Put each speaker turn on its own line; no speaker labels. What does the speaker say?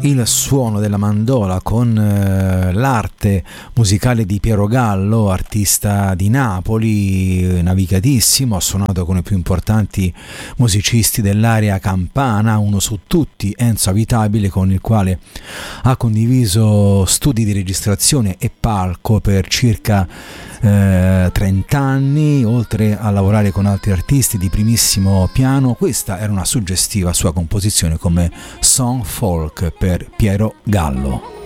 il suono della mandola con l'arte musicale di Piero Gallo, artista di Napoli, navigatissimo, ha suonato con i più importanti musicisti dell'area campana, uno su tutti Enzo Avitabile, con il quale ha condiviso studi di registrazione e palco per circa 30 anni, oltre a lavorare con altri artisti di primissimo piano. Questa era una suggestiva sua composizione come song folk per Piero Gallo.